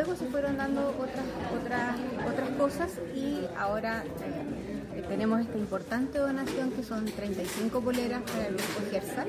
luego se fueron dando otras cosas y ahora tenemos esta importante donación que son 35 poleras para el grupo Gersa,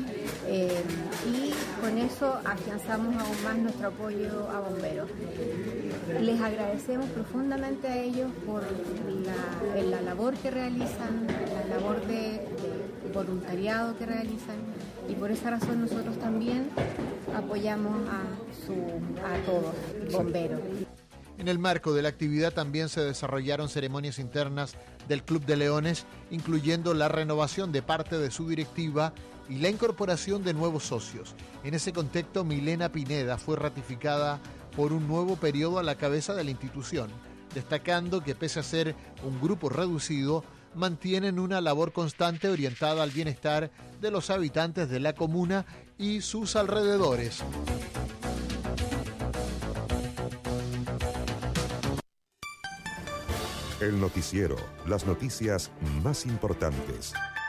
y con eso afianzamos aún más nuestro apoyo a bomberos. Les agradecemos profundamente a ellos por la labor que realizan, la labor de voluntariado que realizan, y por esa razón nosotros también apoyamos a todos los bomberos. En el marco de la actividad también se desarrollaron ceremonias internas del Club de Leones, incluyendo la renovación de parte de su directiva y la incorporación de nuevos socios. En ese contexto, Milena Pineda fue ratificada por un nuevo periodo a la cabeza de la institución, destacando que pese a ser un grupo reducido, mantienen una labor constante orientada al bienestar de los habitantes de la comuna y sus alrededores. El noticiero, las noticias más importantes.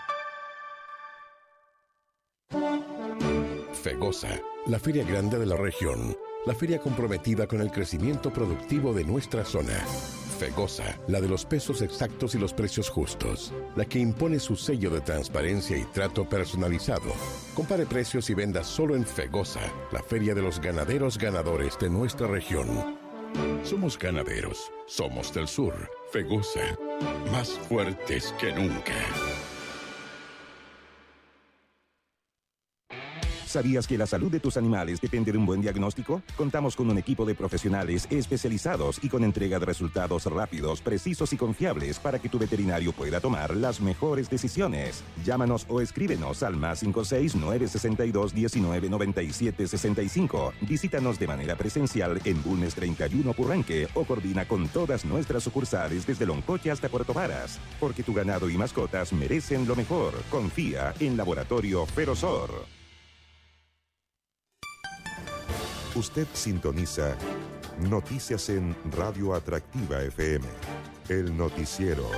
FEGOSA, la feria grande de la región, la feria comprometida con el crecimiento productivo de nuestra zona. FEGOSA, la de los pesos exactos y los precios justos, la que impone su sello de transparencia y trato personalizado. Compare precios y venda solo en FEGOSA, la feria de los ganaderos ganadores de nuestra región. Somos ganaderos, somos del sur. FEGOSA, más fuertes que nunca. ¿Sabías que la salud de tus animales depende de un buen diagnóstico? Contamos con un equipo de profesionales especializados y con entrega de resultados rápidos, precisos y confiables para que tu veterinario pueda tomar las mejores decisiones. Llámanos o escríbenos al +56 962 19 97 65. Visítanos de manera presencial en Bulnes 31 Purranque o coordina con todas nuestras sucursales desde Loncoche hasta Puerto Varas. Porque tu ganado y mascotas merecen lo mejor. Confía en Laboratorio Ferozor. Usted sintoniza Noticias en Radio Atractiva FM, el noticiero.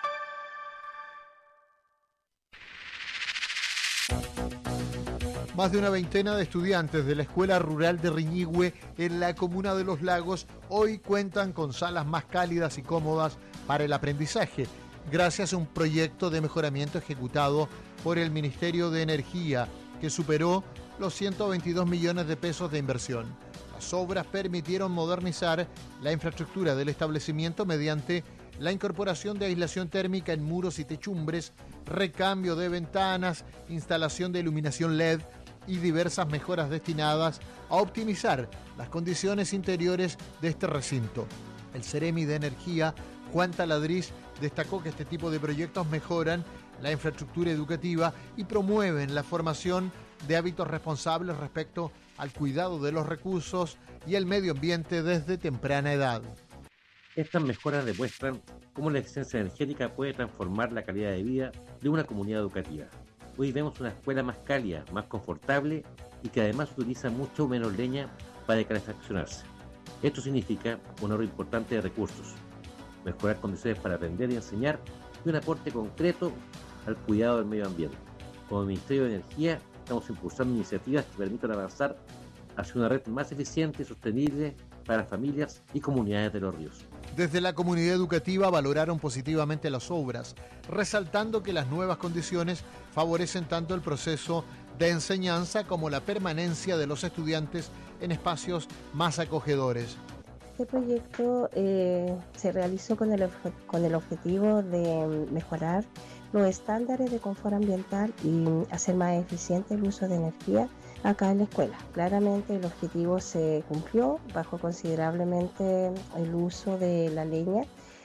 Más de una veintena de estudiantes de la Escuela Rural de Riñihue en la comuna de Los Lagos hoy cuentan con salas más cálidas y cómodas para el aprendizaje, gracias a un proyecto de mejoramiento ejecutado por el Ministerio de Energía, que superó los 122 millones de pesos de inversión. Las obras permitieron modernizar la infraestructura del establecimiento mediante la incorporación de aislación térmica en muros y techumbres, recambio de ventanas, instalación de iluminación LED y diversas mejoras destinadas a optimizar las condiciones interiores de este recinto. El Ceremi de Energía, Juan Taladriz, destacó que este tipo de proyectos mejoran la infraestructura educativa y promueven la formación de hábitos responsables respecto al cuidado de los recursos y el medio ambiente desde temprana edad. Estas mejoras demuestran cómo la eficiencia energética puede transformar la calidad de vida de una comunidad educativa. Hoy vemos una escuela más cálida, más confortable y que además utiliza mucho menos leña para calefaccionarse. Esto significa un ahorro importante de recursos, mejorar condiciones para aprender y enseñar y un aporte concreto al cuidado del medio ambiente. Como Ministerio de Energía, estamos impulsando iniciativas que permitan avanzar hacia una red más eficiente y sostenible para familias y comunidades de los ríos. Desde la comunidad educativa valoraron positivamente las obras, resaltando que las nuevas condiciones favorecen tanto el proceso de enseñanza como la permanencia de los estudiantes en espacios más acogedores. Este proyecto se realizó con el objetivo de mejorar los estándares de confort ambiental y hacer más eficiente el uso de energía acá en la escuela. Claramente el objetivo se cumplió, bajó considerablemente el uso de la leña,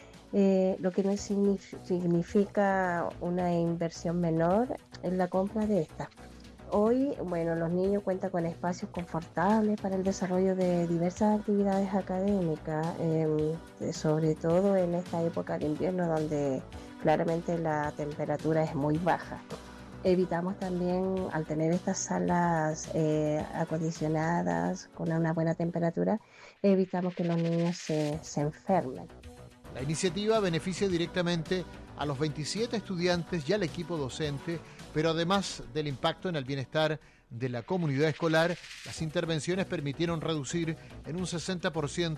lo que no significa una inversión menor en la compra de esta. Hoy, los niños cuentan con espacios confortables para el desarrollo de diversas actividades académicas, sobre todo en esta época de invierno donde claramente la temperatura es muy baja. Evitamos también, al tener estas salas acondicionadas con una buena temperatura, evitamos que los niños se enfermen. La iniciativa beneficia directamente a los 27 estudiantes y al equipo docente, pero además del impacto en el bienestar de la comunidad escolar, las intervenciones permitieron reducir en un 60%